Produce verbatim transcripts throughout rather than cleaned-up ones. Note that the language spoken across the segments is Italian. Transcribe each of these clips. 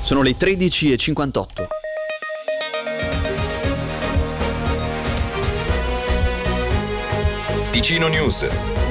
Sono le tredici e cinquantotto. Ticino News.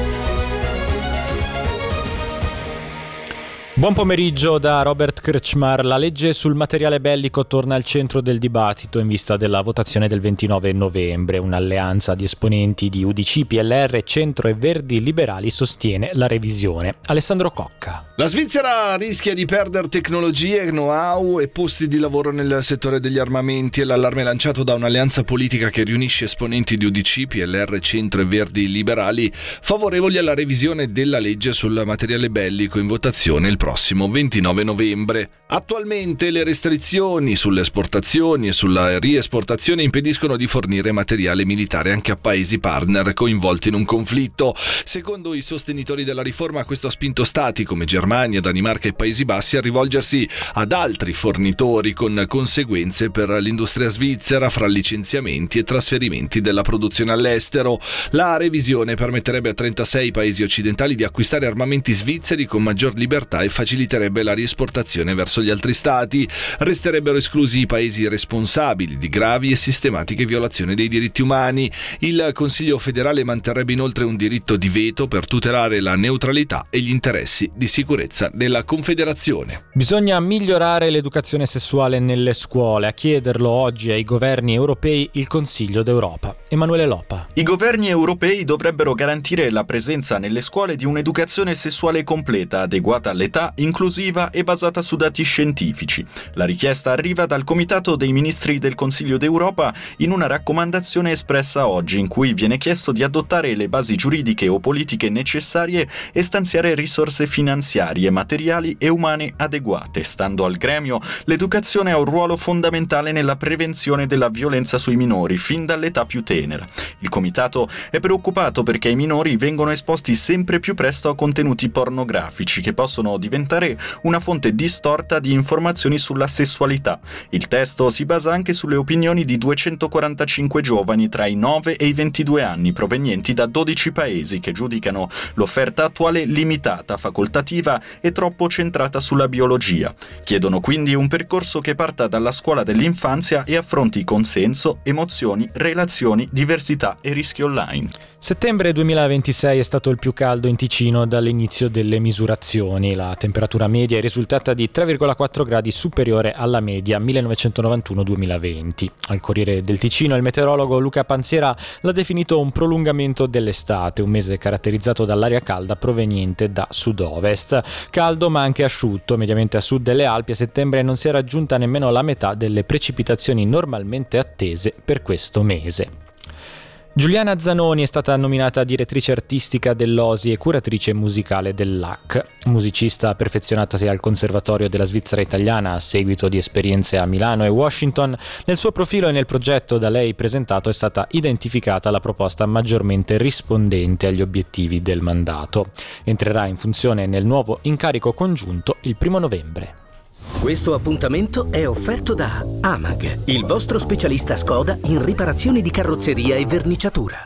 Buon pomeriggio da Robert Krčmar. La legge sul materiale bellico torna al centro del dibattito in vista della votazione del ventinove novembre. Un'alleanza di esponenti di U D C, P L R, Centro e Verdi Liberali sostiene la revisione. Alessandro Cocca. La Svizzera rischia di perdere tecnologie, know-how e posti di lavoro nel settore degli armamenti. È l'allarme lanciato da un'alleanza politica che riunisce esponenti di U D C, P L R, Centro e Verdi Liberali favorevoli alla revisione della legge sul materiale bellico in votazione il prossimo ventinove novembre. Attualmente le restrizioni sulle esportazioni e sulla riesportazione impediscono di fornire materiale militare anche a paesi partner coinvolti in un conflitto. Secondo i sostenitori della riforma, questo ha spinto stati come Germania, Danimarca e Paesi Bassi a rivolgersi ad altri fornitori, con conseguenze per l'industria svizzera fra licenziamenti e trasferimenti della produzione all'estero. La revisione permetterebbe a trentasei paesi occidentali di acquistare armamenti svizzeri con maggior libertà e faciliterebbe la riesportazione verso gli altri stati. Resterebbero esclusi i paesi responsabili di gravi e sistematiche violazioni dei diritti umani. Il Consiglio federale manterrebbe inoltre un diritto di veto per tutelare la neutralità e gli interessi di sicurezza della Confederazione. Bisogna migliorare l'educazione sessuale nelle scuole. A chiederlo oggi ai governi europei il Consiglio d'Europa. Emanuele Lopa. I governi europei dovrebbero garantire la presenza nelle scuole di un'educazione sessuale completa, adeguata all'età, inclusiva e basata su dati scientifici. La richiesta arriva dal Comitato dei Ministri del Consiglio d'Europa in una raccomandazione espressa oggi, in cui viene chiesto di adottare le basi giuridiche o politiche necessarie e stanziare risorse finanziarie, materiali e umane adeguate. Stando al gremio, l'educazione ha un ruolo fondamentale nella prevenzione della violenza sui minori fin dall'età più tenera. Il Comitato è preoccupato perché i minori vengono esposti sempre più presto a contenuti pornografici che possono diventare una fonte distorta di informazioni sulla sessualità. Il testo si basa anche sulle opinioni di duecentoquarantacinque giovani tra i nove e i ventidue anni, provenienti da dodici paesi, che giudicano l'offerta attuale limitata, facoltativa e troppo centrata sulla biologia. Chiedono quindi un percorso che parta dalla scuola dell'infanzia e affronti consenso, emozioni, relazioni, diversità e rischi online. Settembre duemilaventisei è stato il più caldo in Ticino dall'inizio delle misurazioni. La temperatura media è risultata di tre virgola quattro gradi superiore alla media millenovecentonovantuno duemilaventi. Al Corriere del Ticino il meteorologo Luca Panziera l'ha definito un prolungamento dell'estate, un mese caratterizzato dall'aria calda proveniente da sud-ovest. Caldo ma anche asciutto, mediamente a sud delle Alpi a settembre non si è raggiunta nemmeno la metà delle precipitazioni normalmente attese per questo mese. Giuliana Zanoni è stata nominata direttrice artistica dell'O S I e curatrice musicale dell'A C. Musicista perfezionatasi al Conservatorio della Svizzera Italiana a seguito di esperienze a Milano e Washington, nel suo profilo e nel progetto da lei presentato è stata identificata la proposta maggiormente rispondente agli obiettivi del mandato. Entrerà in funzione nel nuovo incarico congiunto il primo novembre. Questo appuntamento è offerto da Amag, il vostro specialista Skoda in riparazioni di carrozzeria e verniciatura.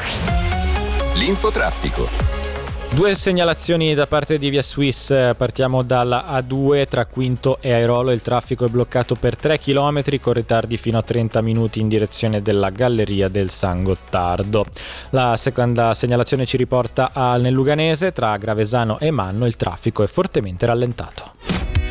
L'infotraffico. Due segnalazioni da parte di Via Swiss. Partiamo dalla A due tra Quinto e Airolo. Il traffico è bloccato per tre chilometri con ritardi fino a trenta minuti in direzione della Galleria del San Gottardo. La seconda segnalazione ci riporta a nel Luganese. Tra Gravesano e Manno il traffico è fortemente rallentato.